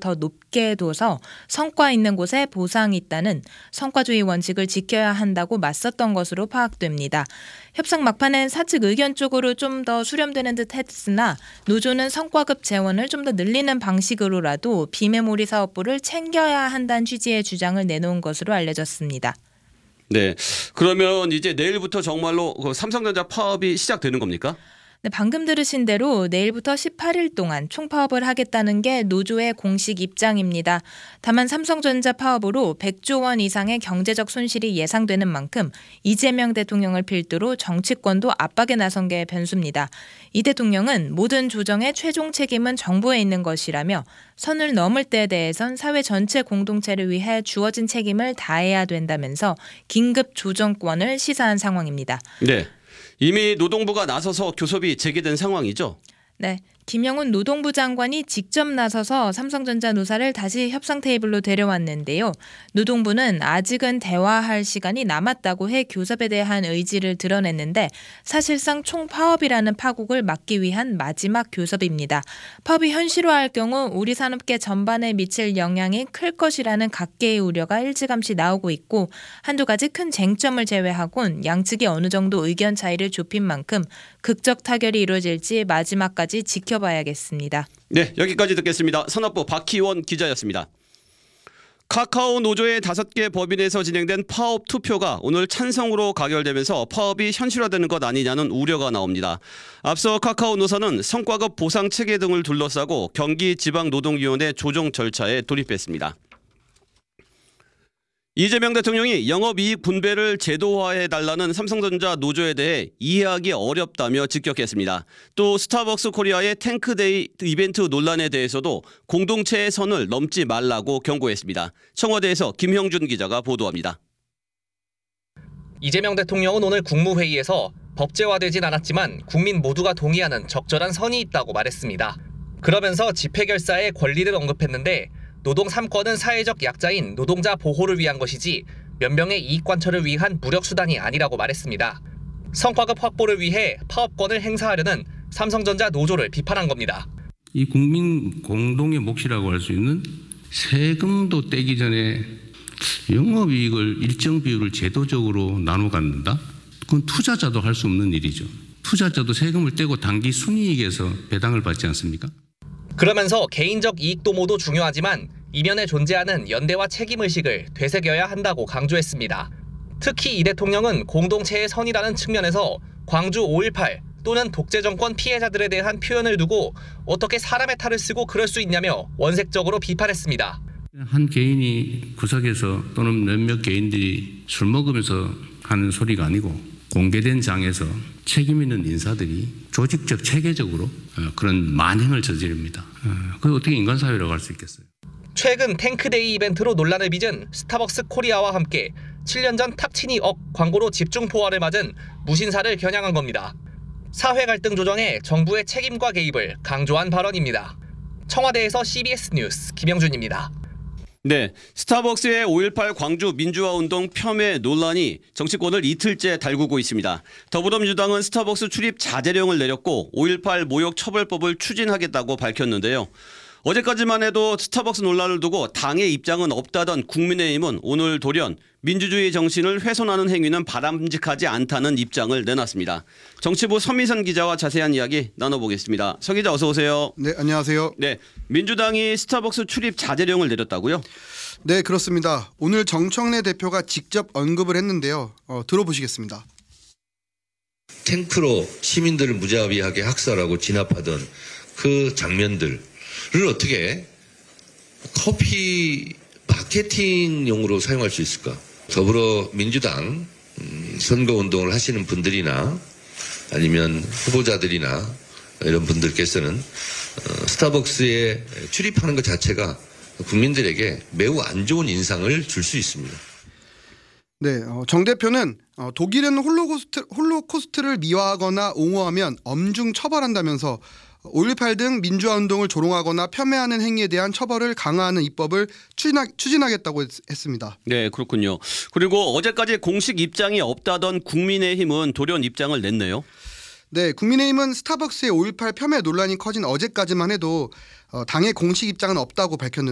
더 높게 둬서 성과 있는 곳에 보상이 있다는 성과주의 원칙을 지켜야 한다고 맞섰던 것으로 파악됩니다. 협상 막판엔 사측 의견 쪽으로 좀 더 수렴되는 듯 했으나 노조는 성과급 재원을 좀 더 늘리는 방식으로라도 비메모리 사업부를 챙겨야 한다는 취지의 주장을 내놓은 것으로 알려졌습니다. 네, 그러면 이제 내일부터 정말로 삼성전자 파업이 시작되는 겁니까? 네, 방금 들으신 대로 내일부터 18일 동안 총파업을 하겠다는 게 노조의 공식 입장입니다. 다만 삼성전자 파업으로 100조 원 이상의 경제적 손실이 예상되는 만큼 이재명 대통령을 필두로 정치권도 압박에 나선 게 변수입니다. 이 대통령은 모든 조정의 최종 책임은 정부에 있는 것이라며 선을 넘을 때에 대해선 사회 전체 공동체를 위해 주어진 책임을 다해야 된다면서 긴급 조정권을 시사한 상황입니다. 네. 이미 노동부가 나서서 교섭이 재개된 상황이죠? 네. 김영훈 노동부 장관이 직접 나서서 삼성전자 노사를 다시 협상 테이블로 데려왔는데요. 노동부는 아직은 대화할 시간이 남았다고 해 교섭에 대한 의지를 드러냈는데 사실상 총파업이라는 파국을 막기 위한 마지막 교섭입니다. 파업이 현실화할 경우 우리 산업계 전반에 미칠 영향이 클 것이라는 각계의 우려가 일찌감치 나오고 있고 한두 가지 큰 쟁점을 제외하곤 양측이 어느 정도 의견 차이를 좁힌 만큼 극적 타결이 이루어질지 마지막까지 지켜봐야겠습니다. 네, 여기까지 듣겠습니다. 산업부 박희원 기자였습니다. 카카오 노조의 5개 법인에서 진행된 파업 투표가 오늘 찬성으로 가결되면서 파업이 현실화되는 것 아니냐는 우려가 나옵니다. 앞서 카카오 노사는 성과급 보상 체계 등을 둘러싸고 경기지방노동위원회 조정 절차에 돌입했습니다. 이재명 대통령이 영업이익 분배를 제도화해달라는 삼성전자 노조에 대해 이해하기 어렵다며 직격했습니다. 또 스타벅스 코리아의 탱크데이 이벤트 논란에 대해서도 공동체의 선을 넘지 말라고 경고했습니다. 청와대에서 김형준 기자가 보도합니다. 이재명 대통령은 오늘 국무회의에서 법제화되진 않았지만 국민 모두가 동의하는 적절한 선이 있다고 말했습니다. 그러면서 집회결사의 권리를 언급했는데 노동 3권은 사회적 약자인 노동자 보호를 위한 것이지 몇 명의 이익 관철을 위한 무력 수단이 아니라고 말했습니다. 성과급 확보를 위해 파업권을 행사하려는 삼성전자 노조를 비판한 겁니다. 이 국민 공동의 몫이라고 할 수 있는 세금도 떼기 전에 영업이익을 일정 비율을 제도적으로 나눠 갖는다? 그건 투자자도 할 수 없는 일이죠. 투자자도 세금을 떼고 단기 순이익에서 배당을 받지 않습니까? 그러면서 개인적 이익 도모도 중요하지만 이면에 존재하는 연대와 책임의식을 되새겨야 한다고 강조했습니다. 특히 이 대통령은 공동체의 선이라는 측면에서 광주 5.18 또는 독재정권 피해자들에 대한 표현을 두고 어떻게 사람의 탈을 쓰고 그럴 수 있냐며 원색적으로 비판했습니다. 한 개인이 구석에서 또는 몇몇 개인들이 술 먹으면서 하는 소리가 아니고 공개된 장에서 책임 있는 인사들이 조직적 체계적으로 그런 만행을 저지릅니다. 그게 어떻게 인간 사회라고 할 수 있겠어요? 최근 탱크데이 이벤트로 논란을 빚은 스타벅스 코리아와 함께 7년 전 탁치니 억 광고로 집중 포화를 맞은 무신사를 겨냥한 겁니다. 사회 갈등 조정에 정부의 책임과 개입을 강조한 발언입니다. 청와대에서 CBS 뉴스 김영준입니다. 네, 스타벅스의 5.18 광주 민주화운동 폄훼 논란이 정치권을 이틀째 달구고 있습니다. 더불어민주당은 스타벅스 출입 자제령을 내렸고 5.18 모욕 처벌법을 추진하겠다고 밝혔는데요. 어제까지만 해도 스타벅스 논란을 두고 당의 입장은 없다던 국민의힘은 오늘 돌연 민주주의 정신을 훼손하는 행위는 바람직하지 않다는 입장을 내놨습니다. 정치부 서미선 기자와 자세한 이야기 나눠보겠습니다. 서 기자 어서 오세요. 네, 안녕하세요. 네, 민주당이 스타벅스 출입 자제령을 내렸다고요? 네, 그렇습니다. 오늘 정청래 대표가 직접 언급을 했는데요. 들어보시겠습니다. 탱크로 시민들을 무자비하게 학살하고 진압하던 그 장면들을 어떻게 커피 마케팅용으로 사용할 수 있을까? 더불어민주당 선거운동을 하시는 분들이나 아니면 후보자들이나 이런 분들께서는 스타벅스에 출입하는 것 자체가 국민들에게 매우 안 좋은 인상을 줄 수 있습니다. 네, 정 대표는 독일은 홀로코스트를 미화하거나 옹호하면 엄중 처벌한다면서 5.18 등 민주화운동을 조롱하거나 폄훼하는 행위에 대한 처벌을 강화하는 입법을 추진하겠다고 했습니다. 네, 그렇군요. 그리고 어제까지 공식 입장이 없다던 국민의힘은 돌연 입장을 냈네요. 네, 국민의힘은 스타벅스의 5.18 폄훼 논란이 커진 어제까지만 해도 당의 공식 입장은 없다고 밝혔는데